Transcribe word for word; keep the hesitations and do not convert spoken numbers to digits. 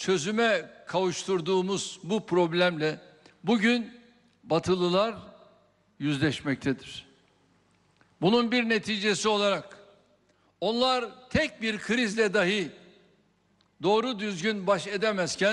çözüme kavuşturduğumuz bu problemle bugün Batılılar yüzleşmektedir. Bunun bir neticesi olarak onlar tek bir krizle dahi doğru düzgün baş edemezken